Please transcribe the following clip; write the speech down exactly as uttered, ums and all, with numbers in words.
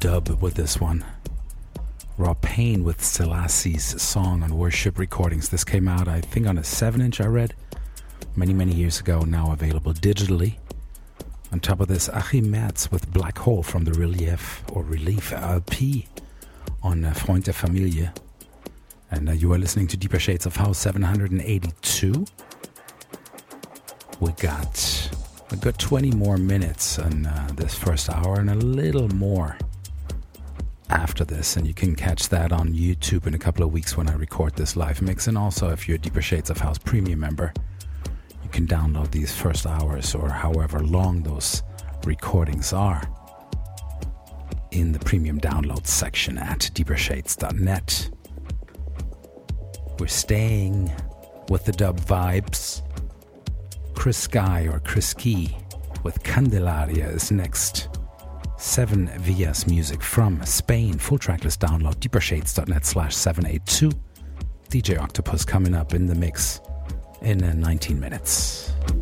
dub with this one. Raw Pain with Selassie's song on Worship Recordings. This came out, I think, on a seven inch, I read, many, many years ago, now available digitally. On top of this, Achim Merz with Black Hole from the Relief or Relief L P on uh, Freund der Familie. And uh, you are listening to Deeper Shades of House seven eighty-two. We got a good twenty more minutes in uh, this first hour and a little more after this, and you can catch that on YouTube in a couple of weeks when I record this live mix. And also, if you're a Deeper Shades of House premium member, you can download these first hours or however long those recordings are in the premium download section at deeper shades dot net. We're staying with the dub vibes. Chris Sky or Chris Key with Candelaria is next. Seven Villas music from Spain. Full tracklist download deeper shades dot net slash seven eighty-two. D J Octopus coming up in the mix in uh, nineteen minutes.